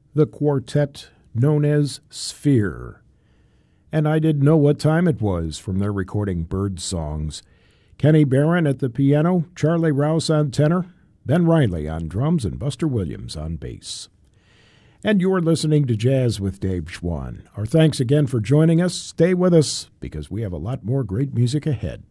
the quartet known as Sphere. And I didn't know what time it was from their recording Bird Songs. Kenny Barron at the piano, Charlie Rouse on tenor, Ben Riley on drums, and Buster Williams on bass. And you're listening to Jazz with Dave Schwann. Our thanks again for joining us. Stay with us because we have a lot more great music ahead.